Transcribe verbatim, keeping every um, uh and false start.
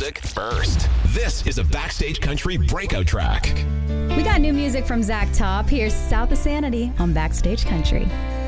music first. This is a Backstage Country breakout track. We got new music from Zach Top. Here's South of Sanity on Backstage Country.